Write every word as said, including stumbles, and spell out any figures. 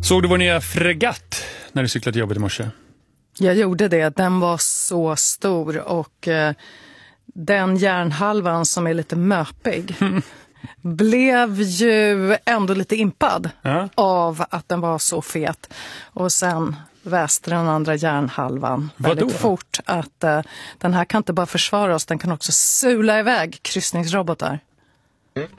Såg du vår nya fregatt när du cyklade till jobbet i morse? Jag gjorde det. Den var så stor och eh, den järnhalvan som är lite möpig blev ju ändå lite impad ja. av att den var så fet. Och sen väste den andra järnhalvan väldigt Vadå? fort att eh, den här kan inte bara försvara oss, den kan också sula iväg kryssningsrobotar.